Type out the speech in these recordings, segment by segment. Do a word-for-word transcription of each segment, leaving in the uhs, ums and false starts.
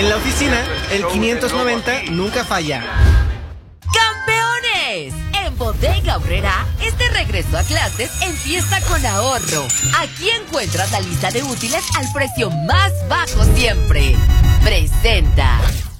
En la oficina, el quinientos noventa nunca falla. ¡Campeones! En Bodega Aurrerá, este regreso a clases empieza con ahorro. Aquí encuentras la lista de útiles al precio más bajo siempre. Presenta.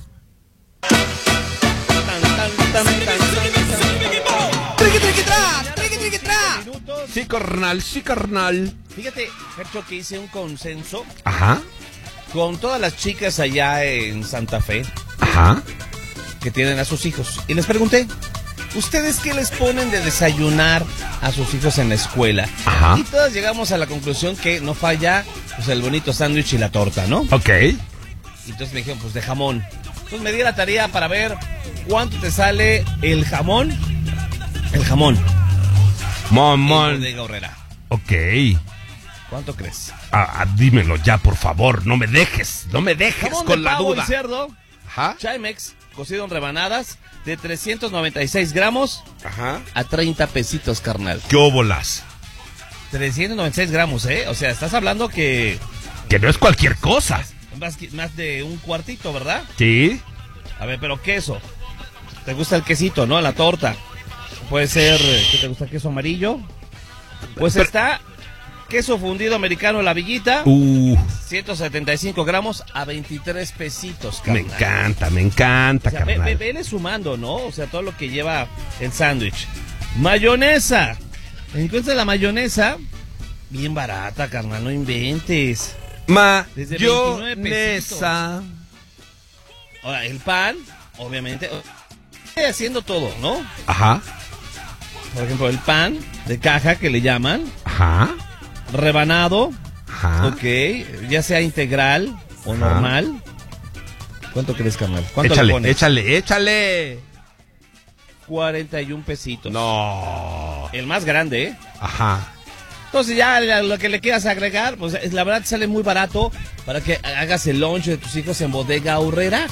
¡Triqui, triqui, tra! ¡Triqui, triqui, tra! Sí, carnal, sí, carnal. Fíjate, Fercho, que hice un consenso Ajá, con todas las chicas allá en Santa Fe ajá. que tienen a sus hijos. Y les pregunté, ¿ustedes qué les ponen de desayunar a sus hijos en la escuela? Ajá. Y todas llegamos a la conclusión que no falla pues, el bonito sándwich y la torta, ¿no? Ok. Y entonces me dijeron, pues de jamón. Entonces me di la tarea para ver cuánto te sale el jamón. El jamón. Mon, En mon. Bodega Aurrerá. Ok. ¿Cuánto crees? Ah, ah, dímelo ya, por favor. No me dejes, no me dejes Jamón con de la pavo duda. y cerdo, Ajá, Chimex, cocido en rebanadas, de trescientos noventa y seis gramos ajá. a treinta pesitos, carnal. ¿Qué óbolas? trescientos noventa y seis gramos, ¿eh? O sea, estás hablando que Que no es cualquier cosa. más, más de un cuartito, ¿verdad? ¿Sí? A ver, pero queso. ¿Te gusta el quesito, no? La torta. Puede ser, ¿qué te gusta? ¿Queso amarillo? Pues Pero- está queso fundido americano, la villita, Uh, ciento setenta y cinco gramos a veintitrés pesitos, me carnal. encanta, me encanta, O sea, ve, ve, carnal. vele sumando, ¿no? O sea, todo lo que lleva el sándwich. Mayonesa. Encuentra la mayonesa bien barata, carnal, no inventes. Desde veintinueve Mayonesa. Ahora, el pan, obviamente, estoy haciendo todo, ¿no? Ajá, Por ejemplo, el pan de caja que le llaman, ajá, rebanado, ajá. ok, ya sea integral o Ajá. normal. ¿Cuánto crees, carnal? ¿Cuánto le Échale, pones? échale, échale. cuarenta y un pesitos. No. El más grande, ¿eh? Ajá. Entonces ya lo que le quieras agregar, pues es- la verdad sale muy barato para que hagas el lunch de tus hijos en Bodega Aurrerá.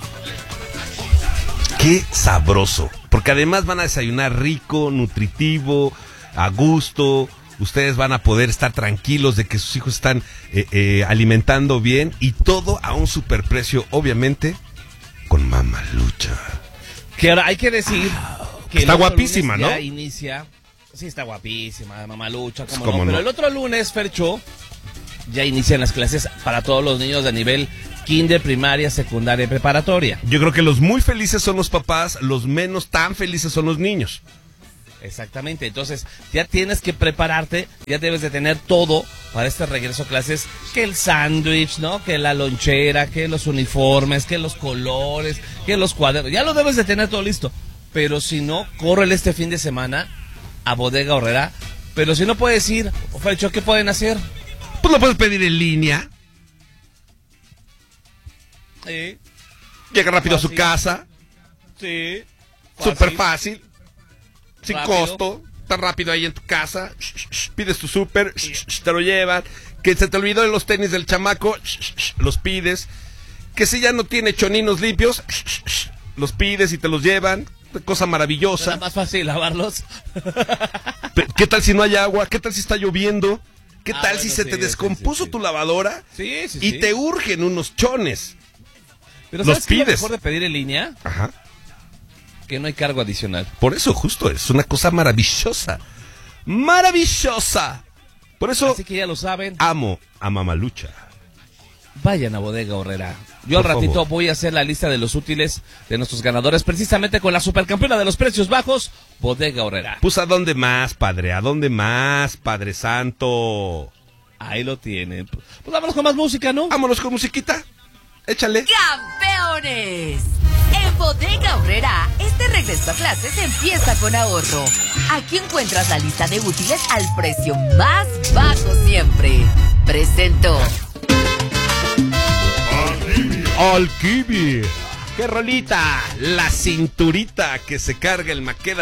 Qué sabroso. Porque además van a desayunar rico, nutritivo, a gusto. Ustedes van a poder estar tranquilos de que sus hijos están eh, eh, alimentando bien. Y todo a un superprecio, obviamente, con Mamalucha. Que ahora hay que decir que Está el otro guapísima, lunes ya ¿no? inicia. Sí, está guapísima, Mamalucha, cómo ¿Cómo no. Pero no? el otro lunes, Fercho, ya inician las clases para todos los niños de nivel kinder, primaria, secundaria y preparatoria. Yo creo que los muy felices son los papás, los menos tan felices son los niños. Exactamente, entonces ya tienes que prepararte, ya debes de tener todo para este regreso a clases, que el sándwich, ¿no? Que la lonchera, que los uniformes, que los colores, que los cuadernos, ya lo debes de tener todo listo. Pero si no, córrele este fin de semana a Bodega Aurrerá. Pero si no puedes ir, Fercho, ¿qué pueden hacer? Pues lo puedes pedir en línea. Sí, Llega rápido a su Fácil. casa. sí. Súper fácil. Sin Rápido. costo. Tan rápido ahí en tu casa. Sh, sh, sh, pides tu súper. sh, sh, sh, Te lo llevan. Que se te olvidó de los tenis del chamaco. sh, sh, sh, Los pides. Que si ya no tiene choninos limpios. sh, sh, sh, Los pides y te los llevan. Cosa ¿Será maravillosa. más fácil lavarlos? Pe- ¿Qué tal si no hay agua? ¿Qué tal si está lloviendo? ¿Qué Ah, tal bueno, si se sí, te sí, descompuso sí, sí. tu lavadora? Sí, sí, Y sí. te urgen unos chones. Pero los ¿sabes qué es lo pides. mejor de pedir en línea? Ajá. Que no hay cargo adicional. Por eso justo es una cosa maravillosa. Maravillosa. Por eso Así que ya lo saben, amo a Mamalucha. vayan a Bodega Aurrerá. Yo Por al ratito favor. voy a hacer la lista de los útiles de nuestros ganadores, precisamente con la supercampeona de los precios bajos, Bodega Aurrerá. Pues ¿a dónde más, padre? ¿A dónde más, Padre Santo? Ahí lo tienen. Pues vámonos con más música, ¿no? Vámonos con musiquita. Échale. ¡Campeones! En Bodega Aurrerá, este regreso a clases empieza con ahorro. Aquí encuentras la lista de útiles al precio más bajo siempre. Presento. Alquimia. ¡Qué rolita! La cinturita que se carga el Maqueda.